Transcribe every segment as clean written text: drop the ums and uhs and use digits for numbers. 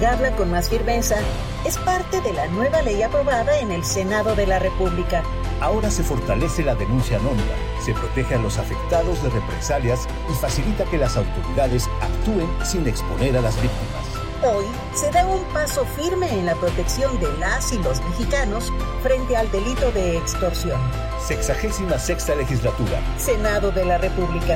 castigarla con más firmeza es parte de la nueva ley aprobada en el Senado de la República. Ahora se fortalece la denuncia anónima, se protege a los afectados de represalias y facilita que las autoridades actúen sin exponer a las víctimas. Hoy se da un paso firme en la protección de las y los mexicanos frente al delito de extorsión. 66ª legislatura. Senado de la República.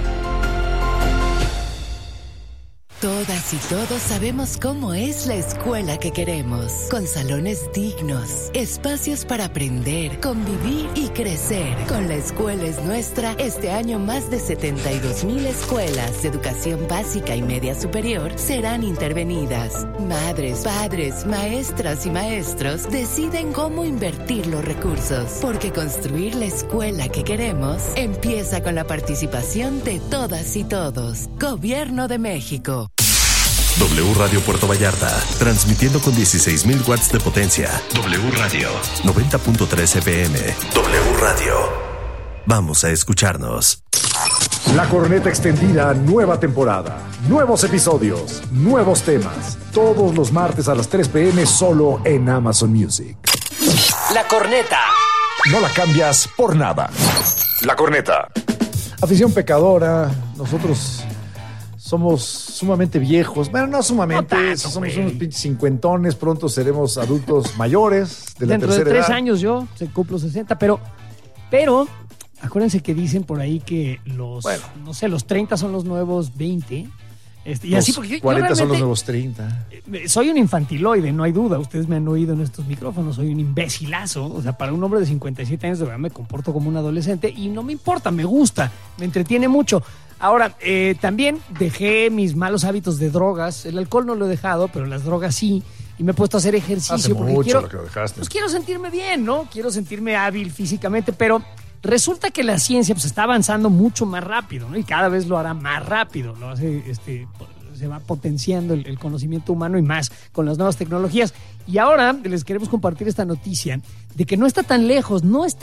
Todas y todos sabemos cómo es la escuela que queremos, con salones dignos, espacios para aprender, convivir y crecer. Con La Escuela es Nuestra, este año más de 72,000 escuelas de educación básica y media superior serán intervenidas. Madres, padres, maestras y maestros deciden cómo invertir los recursos, porque construir la escuela que queremos empieza con la participación de todas y todos. Gobierno de México. W Radio Puerto Vallarta, transmitiendo con 16,000 watts de potencia. W Radio, 90.3 FM. W Radio. Vamos a escucharnos. La Corneta Extendida, nueva temporada. Nuevos episodios, nuevos temas. Todos los martes a las 3 p.m. solo en Amazon Music. La Corneta. No la cambias por nada. La Corneta. Afición pecadora, nosotros somos sumamente viejos. Bueno, no sumamente, no tanto, somos unos pinches cincuentones. Pronto seremos adultos mayores de la Dentro tercera de 3 edad. años yo cumplo 60, pero acuérdense que dicen por ahí que los 30 son los nuevos 20. Y Los así porque 40 son los nuevos 30. Soy un infantiloide, no hay duda. Ustedes me han oído en estos micrófonos. Soy un imbécilazo. O sea, para un hombre de 57 años de verdad me comporto como un adolescente y no me importa, me gusta, me entretiene mucho. Ahora, también dejé mis malos hábitos de drogas. El alcohol no lo he dejado, pero las drogas sí. Y me he puesto a hacer ejercicio. Hace porque mucho lo que lo dejaste. Pues quiero sentirme bien, ¿no? Quiero sentirme hábil físicamente, pero resulta que la ciencia pues está avanzando mucho más rápido, ¿no? Y cada vez lo hará más rápido. Lo hace, se va potenciando el conocimiento humano y más con las nuevas tecnologías. Y ahora les queremos compartir esta noticia de que no está tan lejos.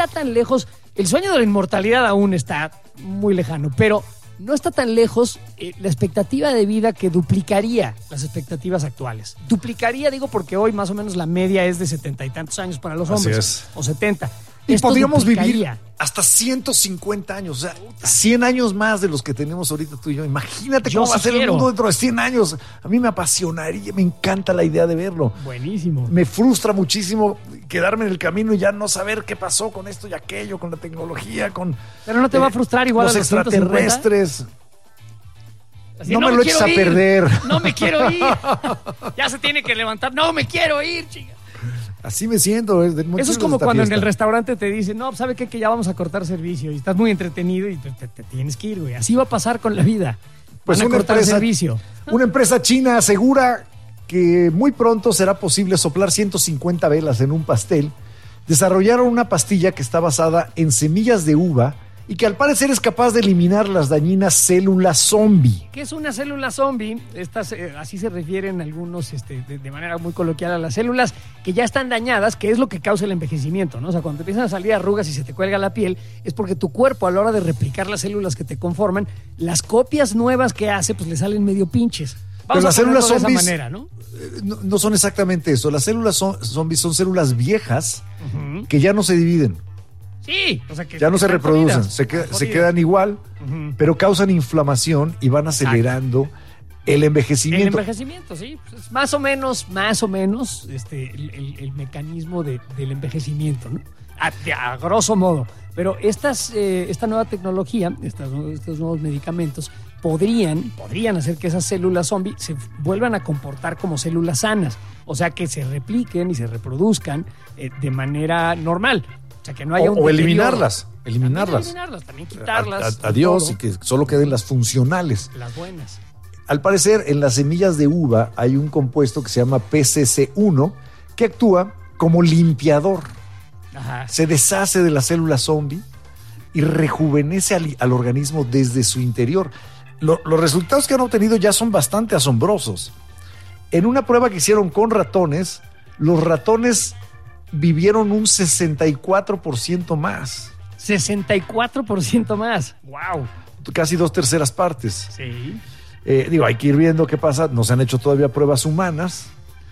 El sueño de la inmortalidad aún está muy lejano, pero no está tan lejos la expectativa de vida que duplicaría las expectativas actuales. Duplicaría, digo, porque hoy más o menos la media es de 70 y tantos años para los hombres. O 70. Y podríamos vivir hasta 150 años, o sea, 100 años más de los que tenemos ahorita tú y yo. Imagínate cómo va a ser el mundo dentro de 100 años. A mí me apasionaría, me encanta la idea de verlo. Buenísimo. Me frustra muchísimo quedarme en el camino y ya no saber qué pasó con esto y aquello, con la tecnología, con... Pero no te va a frustrar igual los a los extraterrestres. Así, no me lo eches a perder. No me quiero ir. Ya se tiene que levantar. No me quiero ir, chica. Así me siento. Eso es como cuando en el restaurante te dicen, no, ¿sabe qué? Que ya vamos a cortar servicio y estás muy entretenido y te tienes que ir, güey. Así va a pasar con la vida. Pues Van a cortar servicio. Una empresa china asegura que muy pronto será posible soplar 150 velas en un pastel. Desarrollaron una pastilla que está basada en semillas de uva y que al parecer es capaz de eliminar las dañinas células zombie. ¿Qué es una célula zombie? Estas, así se refieren algunos de manera muy coloquial a las células que ya están dañadas, que es lo que causa el envejecimiento, ¿no? O sea, cuando te empiezan a salir arrugas y se te cuelga la piel, es porque tu cuerpo a la hora de replicar las células que te conforman, las copias nuevas que hace, pues le salen medio pinches. Pero las células zombies de esa manera, ¿no? No son exactamente eso. Las células zombies son células viejas que ya no se dividen. Sí, o sea que ya no se reproducen, se quedan igual, pero causan inflamación y van acelerando el envejecimiento. El envejecimiento, sí, pues más o menos el mecanismo del envejecimiento, ¿no? A grosso modo. Pero esta nueva tecnología, estos nuevos medicamentos podrían hacer que esas células zombie se vuelvan a comportar como células sanas, o sea que se repliquen y se reproduzcan de manera normal. O sea, que no haya un eliminarlas. También quitarlas. Adiós, y que solo queden las funcionales. Las buenas. Al parecer, en las semillas de uva hay un compuesto que se llama PCC1 que actúa como limpiador. Ajá. Se deshace de las células zombie y rejuvenece al organismo desde su interior. Los resultados que han obtenido ya son bastante asombrosos. En una prueba que hicieron con ratones, los ratones vivieron un 64% más. 64% más. ¡Wow! Casi 2/3 partes. Sí. Hay que ir viendo qué pasa. No se han hecho todavía pruebas humanas,